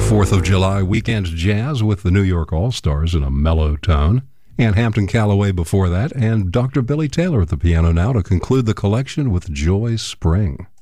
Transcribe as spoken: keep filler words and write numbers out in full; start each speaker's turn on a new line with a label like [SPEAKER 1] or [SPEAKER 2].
[SPEAKER 1] fourth of July weekend jazz with the New York All-Stars in a mellow tone. And Hampton Calloway before that, and Doctor Billy Taylor at the piano now to conclude the collection with Joy Spring.